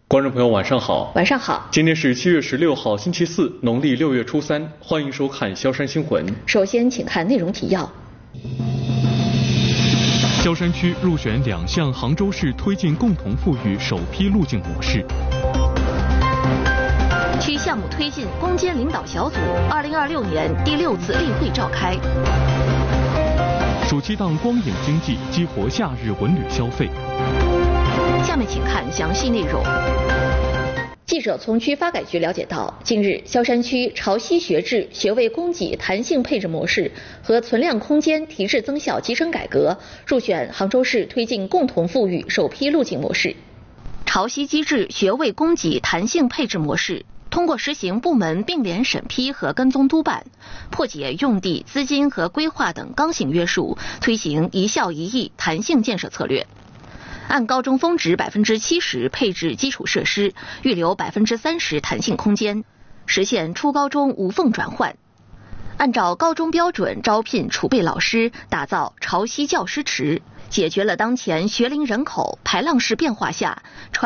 观众朋友，晚上好。 晚上好。 今天是7月16号，星期四，农历6月初3，欢迎收看萧山新闻。 首先，请看内容提要。 萧山区入选2项杭州市推进共同富裕首批路径模式。 区项目推进攻坚领导小组2026年第6次例会召开。 暑期档光影经济激活夏日文旅消费。 下面请看详细内容。记者从区发改局了解到，近日萧山区潮汐学制学位供给弹性配置模式和存量空间提质增效集成改革入选杭州市推进共同富裕首批路径模式。潮汐机制学位供给弹性配置模式通过实行部门并联审批和跟踪督办，破解用地、资金和规划等刚性约束，推行一校一艺弹性建设策略。按高中峰值70%配置基础设施，预留30%弹性空间，实现初高中无缝转换。按照高中标准招聘储备老师，打造潮汐教师池，解决了当前学龄人口排浪式变化下